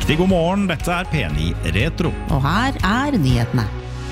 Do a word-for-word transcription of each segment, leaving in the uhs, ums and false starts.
Riktig god morgen, dette er P ni Retro. Og her er nyhetene.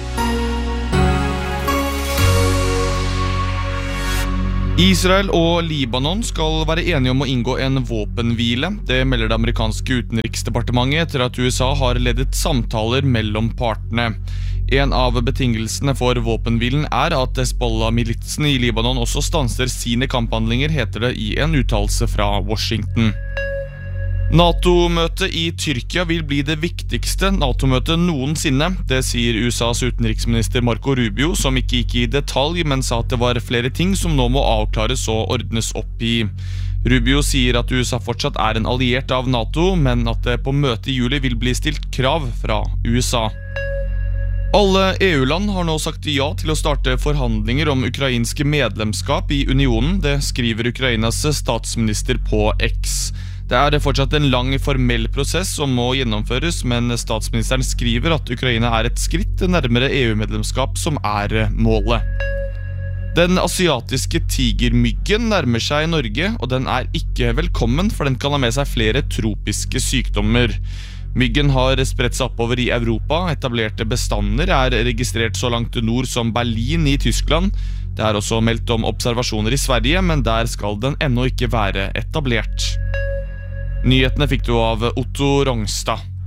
Israel og Libanon skal være enige om å inngå en våpenhvile. Det melder det amerikanske utenriksdepartementet etter at U S A har ledet samtaler mellom partene. En av betingelsene for våpenhvilen er at Hezbollah-militsen i Libanon også stanser sine kamphandlinger, heter det i en uttalelse fra Washington. NATO-møtet i Tyrkia vil bli det viktigste NATO-møtet noensinne. Det sier U S A's utenriksminister Marco Rubio, som ikke gikk i detalj, men sa at det var flere ting som nå må avklares og ordnes opp i. Rubio sier at U S A fortsatt er en alliert av NATO, men at det på møtet i juli vil bli stilt krav fra U S A. Alle E U-land har nå sagt ja til å starte forhandlinger om ukrainske medlemskap i unionen. Det skriver Ukrainas statsminister på X. Det er fortsatt en lang formell prosess som må gjennomføres, men statsministeren skriver at Ukraina er et skritt nærmere E U-medlemskap som er målet. Den asiatiske tigermyggen nærmer seg Norge, og den er ikke velkommen, for den kan ha med seg flere tropiske sykdommer. Myggen har spredt seg oppover i Europa. Etablerte bestander er registrert så langt nord som Berlin i Tyskland. Det er også meldt om observasjoner i Sverige, men der skal den ennå ikke være etablert. Nyhetene fikk du av Otto Rongstad.